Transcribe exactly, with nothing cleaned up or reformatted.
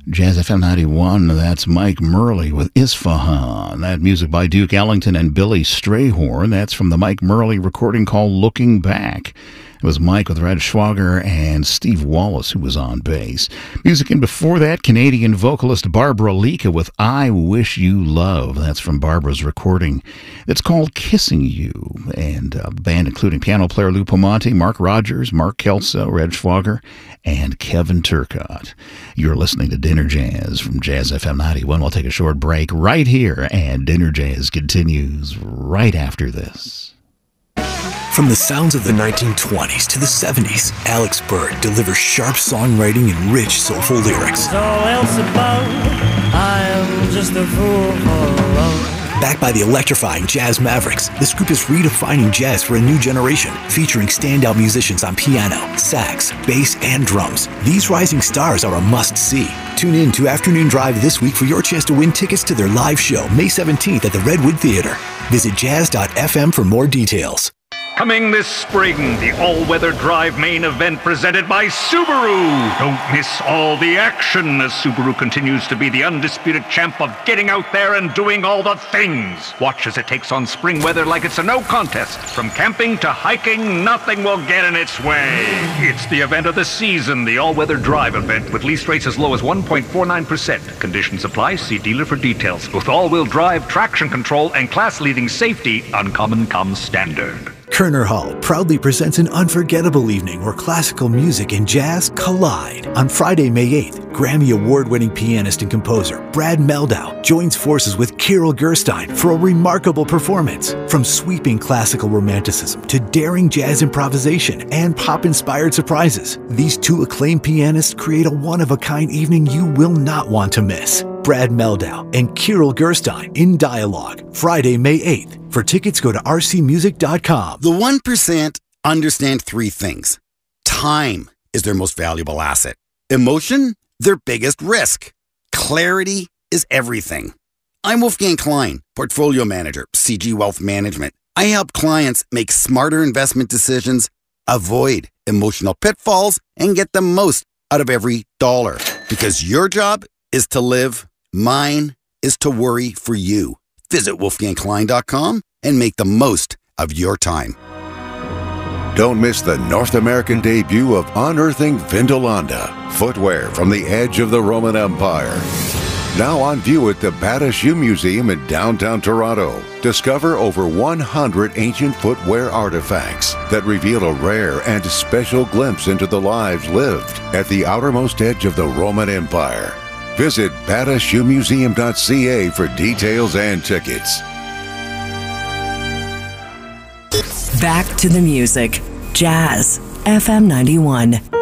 Jazz F M ninety-one, that's Mike Murley with Isfahan. That music by Duke Ellington and Billy Strayhorn. That's from the Mike Murley recording called Looking Back. It was Mike with Red Schwager and Steve Wallace who was on bass. Music in before that, Canadian vocalist Barbara Lika with I Wish You Love. That's from Barbara's recording. It's called Kissing You. And a band including piano player Lou Pomonte, Mark Rogers, Mark Kelso, Red Schwager, and Kevin Turcotte. You're listening to Dinner Jazz from Jazz F M ninety-one. We'll take a short break right here, and Dinner Jazz continues right after this. From the sounds of the nineteen twenties to the seventies, Alex Bird delivers sharp songwriting and rich, soulful lyrics. All else above, I am just a fool for love. Backed by the electrifying Jazz Mavericks, this group is redefining jazz for a new generation, featuring standout musicians on piano, sax, bass, and drums. These rising stars are a must-see. Tune in to Afternoon Drive this week for your chance to win tickets to their live show, May seventeenth at the Redwood Theater. Visit jazz dot f m for more details. Coming this spring, the all-weather drive main event presented by Subaru. Don't miss all the action as Subaru continues to be the undisputed champ of getting out there and doing all the things. Watch as it takes on spring weather like it's a no contest. From camping to hiking, nothing will get in its way. It's the event of the season, the all-weather drive event with lease rates as low as one point four nine percent. Conditions apply. See dealer for details. With all-wheel drive, traction control, and class-leading safety, Uncommon comes standard. Kerner Hall proudly presents an unforgettable evening where classical music and jazz collide. On Friday, May eighth, Grammy Award-winning pianist and composer Brad Mehldau joins forces with Kirill Gerstein for a remarkable performance. From sweeping classical romanticism to daring jazz improvisation and pop-inspired surprises, these two acclaimed pianists create a one-of-a-kind evening you will not want to miss. Brad Mehldau and Kirill Gerstein in dialogue, Friday, May eighth. For tickets, go to r c music dot com. The one percent understand three things. Time is their most valuable asset. Emotion, their biggest risk. Clarity is everything. I'm Wolfgang Klein, Portfolio Manager, C G Wealth Management. I help clients make smarter investment decisions, avoid emotional pitfalls, and get the most out of every dollar. Because your job is to live, mine is to worry for you. Visit wolfgang klein dot com and make the most of your time. Don't miss the North American debut of Unearthing Vindolanda, footwear from the edge of the Roman Empire. Now on view at the Bata Shoe Museum in downtown Toronto. Discover over one hundred ancient footwear artifacts that reveal a rare and special glimpse into the lives lived at the outermost edge of the Roman Empire. Visit bata shoe museum dot c a for details and tickets. Back to the music. Jazz F M ninety-one.